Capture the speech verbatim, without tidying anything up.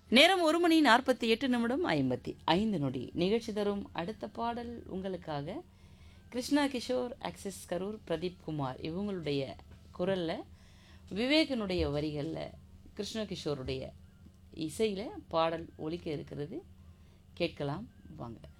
நேரம் ஒரு மணி நாற்பத்தி எட்டு நிமிடம் ஐம்பத்தி ஐந்து நொடி. நிகழ்ச்சி தரும் அடுத்த பாடல் உங்களுக்காக கிருஷ்ணா கிஷோர், ஆக்சிஸ் கரூர், பிரதீப் குமார் இவங்களுடைய குரலில், விவேகனுடைய வரிகளில், கிருஷ்ண கிஷோருடைய இசையில் பாடல் ஒலிக்க இருக்கிறது. கேட்கலாம் வாங்க.